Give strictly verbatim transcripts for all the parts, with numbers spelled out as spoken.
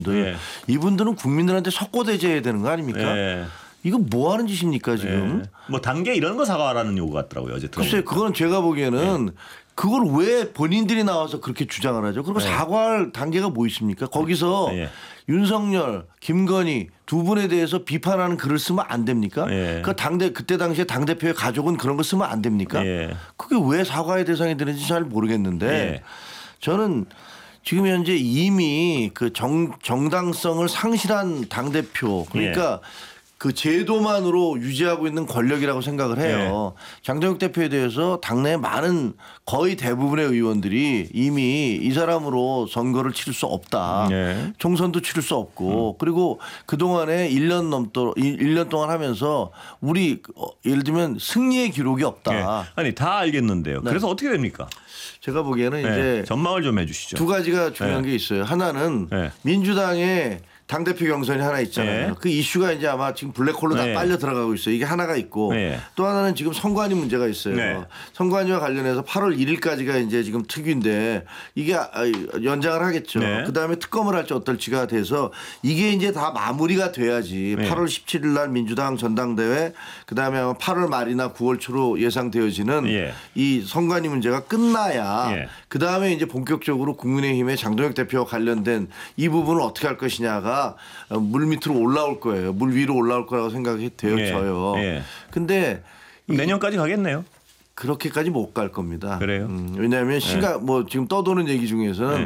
예. 이분들은 국민들한테 석고대죄해야 되는 거 아닙니까? 예. 이거 뭐 하는 짓입니까 지금? 예. 뭐 단계 이런 거 사과하라는 요구 같더라고요. 어제 글쎄 그건 제가 보기에는 예. 그걸 왜 본인들이 나와서 그렇게 주장을 하죠? 그리고 예. 사과할 단계가 뭐 있습니까? 거기서 예. 윤석열, 김건희 두 분에 대해서 비판하는 글을 쓰면 안 됩니까? 예. 그 당대 그때 당시에 당 대표의 가족은 그런 거 쓰면 안 됩니까? 예. 그게 왜 사과의 대상이 되는지 잘 모르겠는데 예. 저는 지금 현재 이미 그 정, 정당성을 상실한 당 대표 그러니까. 예. 그 제도만으로 유지하고 있는 권력이라고 생각을 해요. 네. 장동혁 대표에 대해서 당내 많은 거의 대부분의 의원들이 이미 이 사람으로 선거를 치를 수 없다. 네. 총선도 치를 수 없고 음. 그리고 그동안에 일 년 넘도록 일 년 동안 하면서 우리 예를 들면 승리의 기록이 없다. 네. 아니 다 알겠는데요. 네. 그래서 어떻게 됩니까? 제가 보기에는 네. 이제 전망을 좀 해 주시죠. 두 가지가 중요한 네. 게 있어요. 하나는 네. 민주당의 당대표 경선이 하나 있잖아요. 네. 그 이슈가 이제 아마 지금 블랙홀로 다 네. 빨려 들어가고 있어요. 이게 하나가 있고 네. 또 하나는 지금 선관위 문제가 있어요. 네. 선관위와 관련해서 팔월 일일까지가 이제 지금 특위인데 이게 연장을 하겠죠. 네. 그다음에 특검을 할지 어떨지가 돼서 이게 이제 다 마무리가 돼야지 네. 팔월 십칠일 날 민주당 전당대회 그다음에 아마 팔월 말이나 구월 초로 예상되어지는 네. 이 선관위 문제가 끝나야 네. 그다음에 이제 본격적으로 국민의힘의 장동혁 대표와 관련된 이 부분을 어떻게 할 것이냐가 물 밑으로 올라올 거예요. 물 위로 올라올 거라고 생각이 되어져요. 예, 예. 근데 내년까지 가겠네요. 그렇게까지 못 갈 겁니다. 그래요? 음, 왜냐하면 시가 예. 뭐 지금 떠도는 얘기 중에서는 예.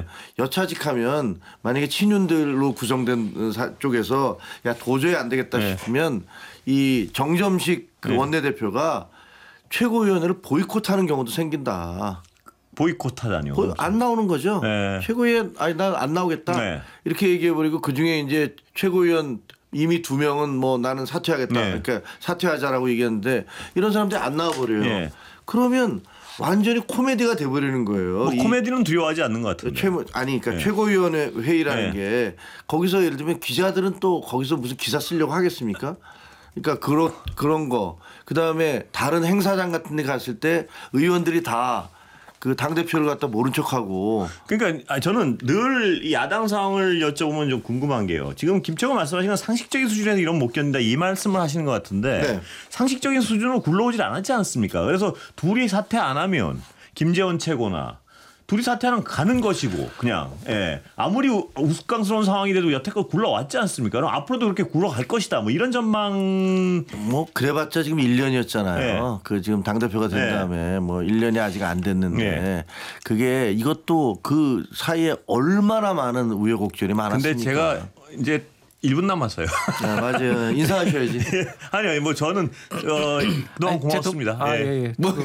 여차직하면 만약에 친윤들로 구성된 쪽에서 야 도저히 안 되겠다 예. 싶으면 이 정점식 그 예. 원내대표가 최고위원회를 보이콧하는 경우도 생긴다. 보이콧하다니요. 보이, 안 나오는 거죠. 네. 최고위원 아니 난 안 나오겠다. 네. 이렇게 얘기해버리고 그중에 이제 최고위원 이미 두 명은 뭐 나는 사퇴하겠다. 네. 그러니까 사퇴하자라고 얘기했는데 이런 사람들이 안 나와버려요. 네. 그러면 완전히 코미디가 돼버리는 거예요. 뭐 코미디는 두려워하지 않는 것 같은데. 최, 아니 그러니까 네. 최고위원회 회의라는 네. 게 거기서 예를 들면 기자들은 또 거기서 무슨 기사 쓰려고 하겠습니까? 그러니까 그런 그런 거. 그다음에 다른 행사장 같은 데 갔을 때 의원들이 다 그 당대표를 갖다 모른 척하고. 그러니까 저는 늘 야당 상황을 여쭤보면 좀 궁금한 게요. 지금 김철구 말씀하신 건 상식적인 수준에서 이런 못 견딘다 이 말씀을 하시는 것 같은데 네. 상식적인 수준으로 굴러오질 않았지 않습니까? 그래서 둘이 사퇴 안 하면 김재원 최고나 둘이 사퇴하는 가는 것이고 그냥 예. 아무리 우스꽝스러운 상황이 돼도 여태껏 굴러왔지 않습니까? 그럼 앞으로도 그렇게 굴러갈 것이다. 뭐 이런 전망. 뭐 그래봤자 지금 일 년이었잖아요. 예. 그 지금 당대표가 된 예. 다음에 뭐 일 년이 아직 안 됐는데 예. 그게 이것도 그 사이에 얼마나 많은 우여곡절이 많았습니까? 근데 제가 이제 일 분 남았어요. 네, 맞아요. 인사하셔야지. 아니요, 뭐 저는 어, 그동안 아니, 고맙습니다. 아, 예. 예, 예. 뭐,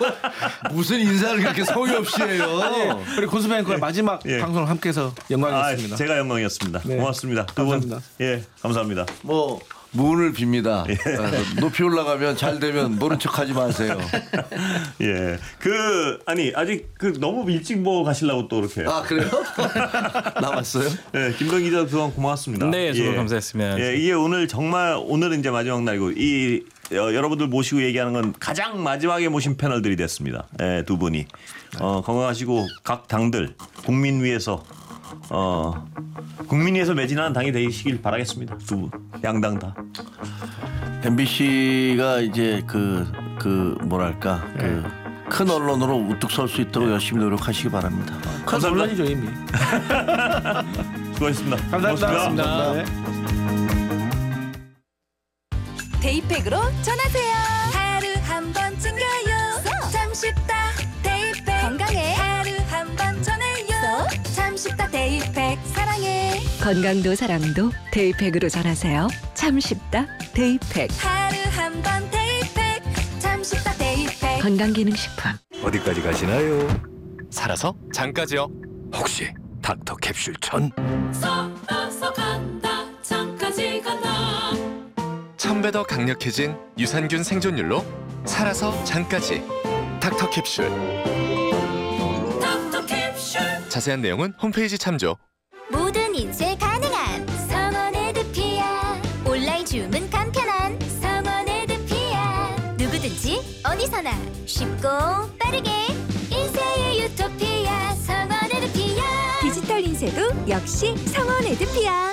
무슨 인사를 그렇게 성의 없이 해요. 아니, 우리 고수배 앵커의 예. 마지막 예. 방송을 함께해서 영광이었습니다. 아, 제가 영광이었습니다. 네. 고맙습니다. 감사합니다. 예, 감사합니다. 뭐. 문을 빕니다. 예. 높이 올라가면 잘 되면 모른 척하지 마세요. 예, 그 아니 아직 그 너무 일찍 뭐 가시려고 또 이렇게. 아 그래요? 남았어요? 예, 김동 기자 그동안 고맙습니다. 네, 저도 예. 감사했습니다. 예, 이게 오늘 정말 오늘은 이제 마지막 날이고 이 어, 여러분들 모시고 얘기하는 건 가장 마지막에 모신 패널들이 됐습니다. 예, 두 분이 어, 건강하시고 각 당들 국민 위해서. 어 국민 위해서 매진하는 당이 되시길 바라겠습니다. 두 분 양당 다. 엠비씨가 이제 그 그 뭐랄까 네. 그 큰 언론으로 우뚝 설 수 있도록 네. 열심히 노력하시기 바랍니다. 큰 언론이죠 이미. 수고하셨습니다. 감사합니다. 감사합니다. 네. 데이팩으로 전하세요. 하루 한 번 챙겨요. 참 쉽다. 데이팩 건강해. 하루 한 번 전해요. 참 쉽다. 데이팩 사랑해. 건강도 사랑도 데이팩으로 전하세요. 참 쉽다. 데이팩. 하루 한 번 데이팩. 참 쉽다. 데이팩. 건강기능식품. 어디까지 가시나요? 살아서 장까지요. 혹시 닥터 캡슐 천? 살아서 간다 장까지 간다. 천 배 더 강력해진 유산균 생존율로 살아서 장까지. 닥터 캡슐. 닥터 캡슐. 자세한 내용은 홈페이지 참조. 모든 인쇄 가능한 성원 에드피아. 온라인 주문 간편한 성원 에드피아. 누구든지 어디서나 쉽고 빠르게 인쇄의 유토피아 성원 에드피아. 디지털 인쇄도 역시 성원 에드피아.